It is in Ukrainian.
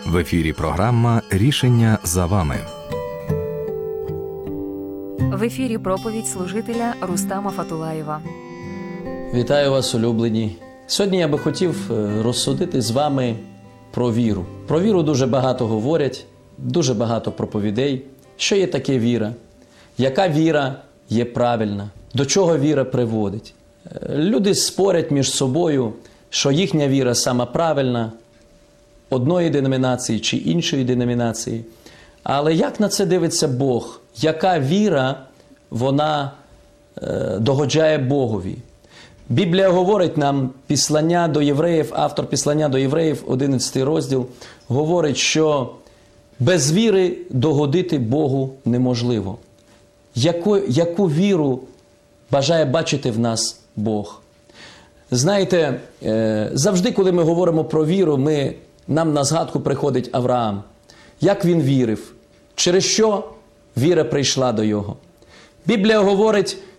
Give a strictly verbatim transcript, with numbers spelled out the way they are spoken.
В ефірі програма «Рішення за вами». В ефірі проповідь служителя Рустама Фатулаєва. Вітаю вас, улюблені! Сьогодні я би хотів розсудити з вами про віру. Про віру дуже багато говорять, дуже багато проповідей. Що є таке віра? Яка віра є правильна? До чого віра приводить? Люди спорять між собою, що їхня віра сама правильна, одної деномінації чи іншої деномінації. Але як на це дивиться Бог? Яка віра, вона е, догоджає Богові? Біблія говорить нам, післання до євреїв, автор післання до євреїв, одинадцятий розділ, говорить, що без віри догодити Богу неможливо. Яку, яку віру бажає бачити в нас Бог? Знаєте, е, завжди, коли ми говоримо про віру, ми, нам на згадку приходить Авраам. Як він вірив? Через що віра прийшла до його? Біблія говорить,